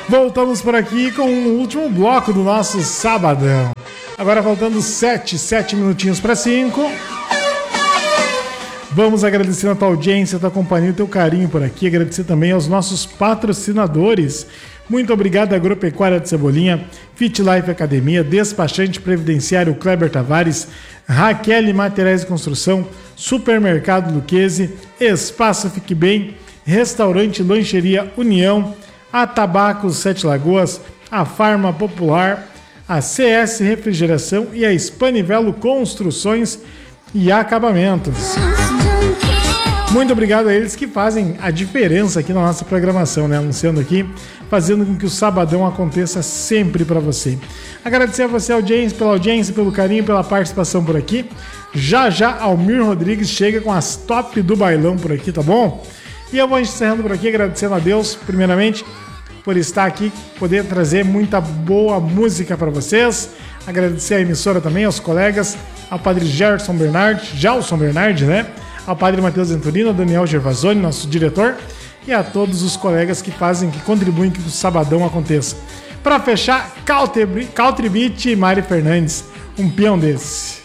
Voltamos por aqui com o último bloco do nosso sabadão. Agora faltando 7 minutinhos para 5. Vamos agradecer a tua audiência, a tua companhia, o teu carinho por aqui. Agradecer também aos nossos patrocinadores. Muito obrigado, Agropecuária de Cebolinha, Fit Life Academia, Despachante Previdenciário Kleber Tavares, Raquel Materiais de Construção, Supermercado Luquezzi, Espaço Fique Bem, Restaurante Lancheria União, a Tabacos Sete Lagoas, a Farma Popular, a CS Refrigeração e a Spanivelo Construções e Acabamentos. Muito obrigado a eles que fazem a diferença aqui na nossa programação, né? Anunciando aqui, fazendo com que o Sabadão aconteça sempre para você. Agradecer a você, audiência, pela audiência, pelo carinho, pela participação por aqui. Já Almir Rodrigues chega com as top do bailão por aqui, tá bom? E eu vou encerrando por aqui, agradecendo a Deus, primeiramente, por estar aqui, poder trazer muita boa música para vocês. Agradecer à emissora também, aos colegas, ao padre Gelson Bernardi, né? Ao padre Matheus Venturino, ao Daniel Gervasoni, nosso diretor, e a todos os colegas que contribuem que o Sabadão aconteça. Para fechar, Country Beat e Mari Fernandes, um peão desse.